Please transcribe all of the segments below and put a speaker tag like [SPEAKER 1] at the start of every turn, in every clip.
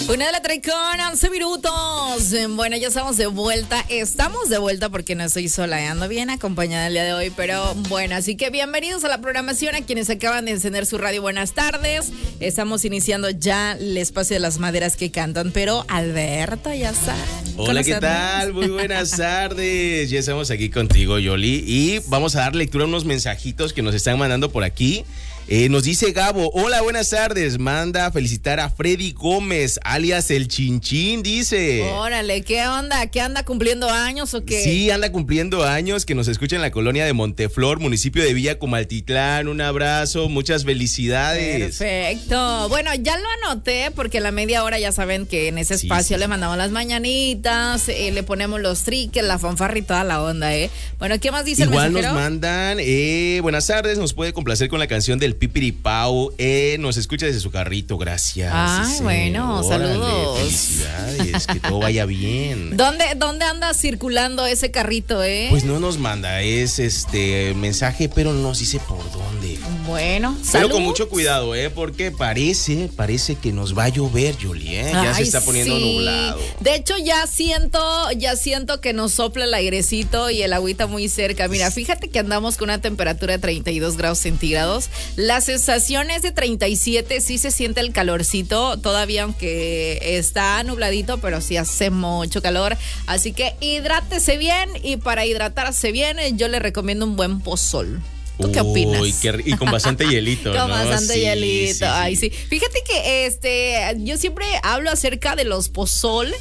[SPEAKER 1] Una de la tarde con 11 minutos. Bueno, ya estamos de vuelta. Estamos de vuelta porque no estoy sola. Ando bien acompañada el día de hoy. Pero bueno, así que bienvenidos a la programación. A quienes acaban de encender su radio, buenas tardes. Estamos iniciando ya el espacio de las maderas que cantan. Pero Alberto ya está.
[SPEAKER 2] Hola, ¿qué tal? Muy buenas tardes. Ya estamos aquí contigo, Yoli. Y vamos a dar lectura a unos mensajitos que nos están mandando por aquí. Nos dice Gabo, hola, buenas tardes, manda a felicitar a Freddy Gómez, alias el Chinchín, dice.
[SPEAKER 1] Órale, ¿qué onda? ¿Qué anda cumpliendo años o qué?
[SPEAKER 2] Sí, anda cumpliendo años, que nos escucha en la colonia de Monteflor, municipio de Villa Comaltitlán. Un abrazo, muchas felicidades.
[SPEAKER 1] Perfecto. Bueno, ya lo anoté porque a la media hora ya saben que en ese espacio le mandamos las mañanitas, le ponemos los triques, la fanfarra y toda la onda, ¿eh? Bueno, ¿qué más dice
[SPEAKER 2] Igual
[SPEAKER 1] el mensajero?
[SPEAKER 2] Nos mandan, buenas tardes, nos puede complacer con la canción del Pipiripao, nos escucha desde su carrito, gracias.
[SPEAKER 1] Ay, bueno,
[SPEAKER 2] órale,
[SPEAKER 1] saludos.
[SPEAKER 2] Felicidades, que todo vaya bien.
[SPEAKER 1] ¿Dónde anda circulando ese carrito,
[SPEAKER 2] Pues no nos manda, es mensaje, pero no nos dice por dónde.
[SPEAKER 1] Bueno,
[SPEAKER 2] pero
[SPEAKER 1] salud.
[SPEAKER 2] con mucho cuidado, porque parece que nos va a llover, Yoli, ya se está poniendo nublado.
[SPEAKER 1] De hecho, ya siento que nos sopla el airecito y el agüita muy cerca. Mira, fíjate que andamos con una temperatura de 32 grados centígrados. La sensación es de 37, sí se siente el calorcito, todavía aunque está nubladito, pero sí hace mucho calor. Así que hidrátese bien, y para hidratarse bien, yo le recomiendo un buen pozol. ¿Tú qué opinas?
[SPEAKER 2] Y con bastante hielito,
[SPEAKER 1] con
[SPEAKER 2] ¿no?
[SPEAKER 1] bastante hielito.
[SPEAKER 2] Sí.
[SPEAKER 1] Ay, sí. Fíjate que yo siempre hablo acerca de los pozoles.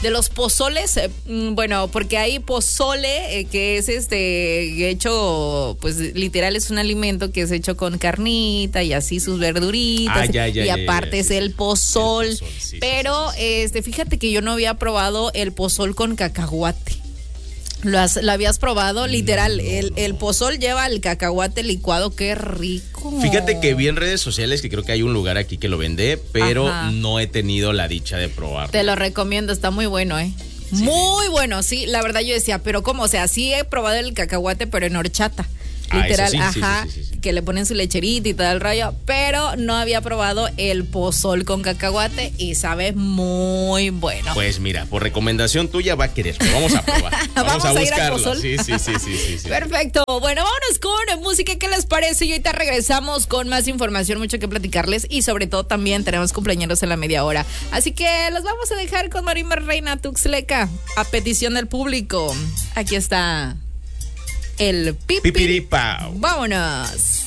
[SPEAKER 1] Bueno, porque hay pozole que es hecho, pues literal es un alimento que es hecho con carnita y así sus verduritas. Y aparte es el pozol.
[SPEAKER 2] Sí,
[SPEAKER 1] pero fíjate que yo no había probado el pozol con cacahuate. ¿Lo habías probado? Literal, el pozol lleva el cacahuate licuado, qué rico.
[SPEAKER 2] Fíjate que vi en redes sociales que creo que hay un lugar aquí que lo vende, pero no he tenido la dicha de probarlo.
[SPEAKER 1] Te lo recomiendo, está muy bueno, Sí. Muy bueno, sí, la verdad yo decía, pero ¿cómo? O sea, sí he probado el cacahuate, pero en horchata. Literal,
[SPEAKER 2] sí.
[SPEAKER 1] Que le ponen su lecherita y todo el rollo, pero no había probado el pozol con cacahuate y sabe muy bueno.
[SPEAKER 2] Pues mira, por recomendación tuya va a querer, pero vamos a probar. Vamos a
[SPEAKER 1] ir al
[SPEAKER 2] buscarlo.
[SPEAKER 1] pozol.
[SPEAKER 2] Sí.
[SPEAKER 1] Perfecto. Bueno, vámonos con música. ¿Qué les parece? Y ahorita regresamos con más información, mucho que platicarles, y sobre todo también tenemos cumpleaños en la media hora. Así que los vamos a dejar con Marimar Reina Tuxleca a petición del público. Aquí está el Pipiripao. Vámonos.